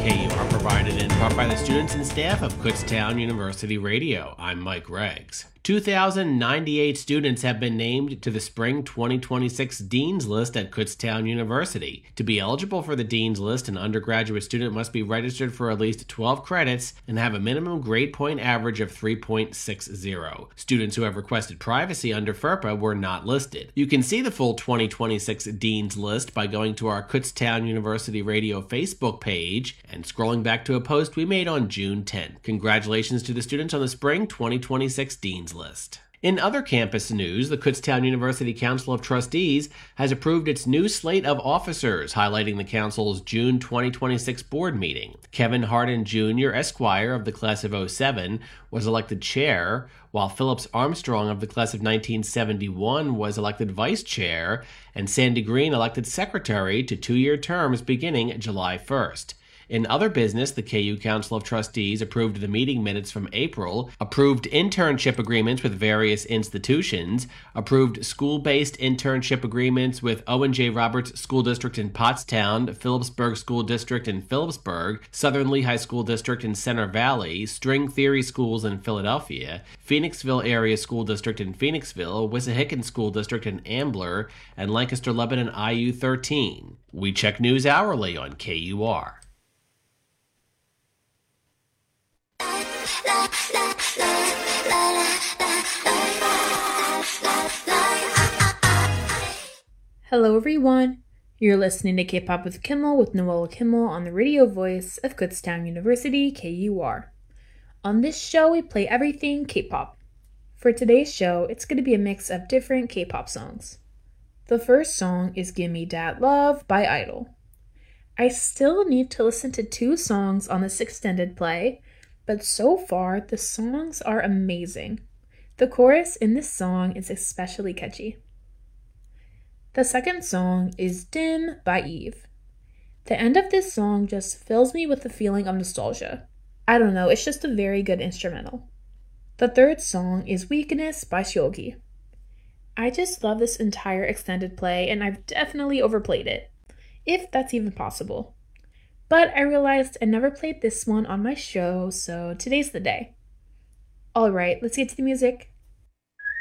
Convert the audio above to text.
KUR provided in part by the students and staff of Kutztown University Radio. I'm Mike Reggs. 2,098 students have been named to the Spring 2026 Dean's List at Kutztown University. To be eligible for the Dean's List, an undergraduate student must be registered for at least 12 credits and have a minimum grade point average of 3.60. Students who have requested privacy under FERPA were not listed. You can see the full 2026 Dean's List by going to our Kutztown University Radio Facebook page and scrolling back to a post we made on June 10th. Congratulations to the students on the Spring 2026 Dean's List. In other campus news, the Kutztown University Council of Trustees has approved its new slate of officers, highlighting the council's June 2026 board meeting. Kevin Hardin Jr., Esquire of the class of '07, was elected chair, while Phillips Armstrong of the class of 1971 was elected vice chair, and Sandy Green elected secretary to 2-year terms beginning July 1st. In other business, the KU Council of Trustees approved the meeting minutes from April, approved internship agreements with various institutions, approved school-based internship agreements with Owen J. Roberts School District in Pottstown, Phillipsburg School District in Phillipsburg, Southern Lehigh School District in Center Valley, String Theory Schools in Philadelphia, Phoenixville Area School District in Phoenixville, Wissahickon School District in Ambler, and Lancaster Lebanon IU 13. We check news hourly on KUR. Hello everyone, you're listening to K-Pop with Kimmel with Noella Kimmel on the radio voice of Kutztown University, KUR. On this show, we play everything K-pop. For today's show, it's going to be a mix of different K-pop songs. The first song is Gimme Dat Love by Idol. I still need to listen to 2 songs on this extended play, but so far, the songs are amazing. The chorus in this song is especially catchy. The second song is Dim by Eve. The end of this song just fills me with a feeling of nostalgia. I don't know, it's just a very good instrumental. The third song is Weakness by Seulgi. I just love this entire extended play, and I've definitely overplayed it, if that's even possible. But I realized I never played this one on my show, so today's the day. Alright, let's get to the music.